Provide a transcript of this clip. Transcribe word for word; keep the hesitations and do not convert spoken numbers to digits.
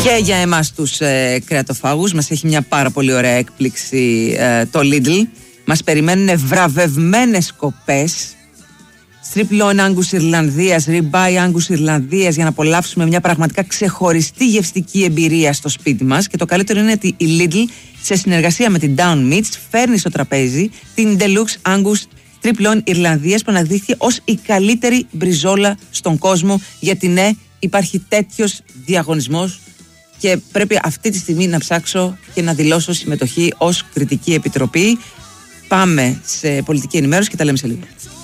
Και για εμάς τους ε, κρεατοφάγους μας έχει μια πάρα πολύ ωραία έκπληξη ε, το Lidl. Μας περιμένουν βραβευμένες κοπές strip loin Angus Ιρλανδίας, ribeye Angus Ιρλανδίας, για να απολαύσουμε μια πραγματικά ξεχωριστή γευστική εμπειρία στο σπίτι μας. Και το καλύτερο είναι ότι η Lidl σε συνεργασία με την Down Meats φέρνει στο τραπέζι την Deluxe Angus strip loin Ιρλανδίας, που αναδείχθηκε ως η καλύτερη μπριζόλα στον κόσμο. Γιατί ναι, υπάρχει τέτοιος διαγωνισμός και πρέπει αυτή τη στιγμή να ψάξω και να δηλώσω συμμετοχή ως κριτική επιτροπή. Πάμε σε πολιτική ενημέρωση και τα λέμε σε λίγο.